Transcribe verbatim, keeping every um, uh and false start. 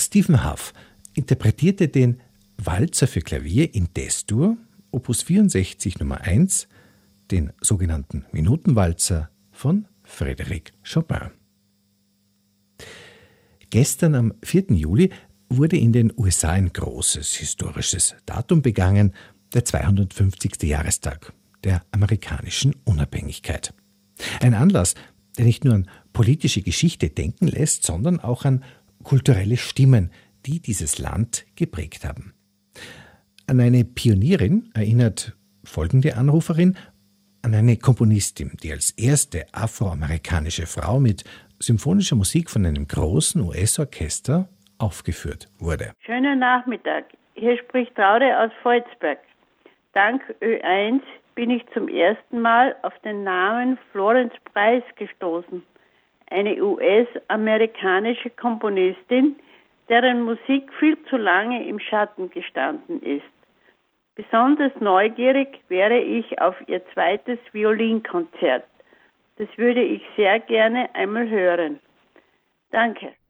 Stephen Hough interpretierte den Walzer für Klavier in Des-Dur, Opus vierundsechzig Nummer eins, den sogenannten Minutenwalzer von Frédéric Chopin. Gestern am vierten Juli wurde in den U S A ein großes historisches Datum begangen, der zweihundertfünfzigste Jahrestag der amerikanischen Unabhängigkeit. Ein Anlass, der nicht nur an politische Geschichte denken lässt, sondern auch an kulturelle Stimmen, die dieses Land geprägt haben. An eine Pionierin erinnert folgende Anruferin, an eine Komponistin, die als erste afroamerikanische Frau mit symphonischer Musik von einem großen U S-Orchester aufgeführt wurde. Schönen Nachmittag. Hier spricht Traude aus Volzberg. Dank Ö eins bin ich zum ersten Mal auf den Namen Florence Price gestoßen. Eine U S-amerikanische Komponistin, deren Musik viel zu lange im Schatten gestanden ist. Besonders neugierig wäre ich auf ihr zweites Violinkonzert. Das würde ich sehr gerne einmal hören. Danke.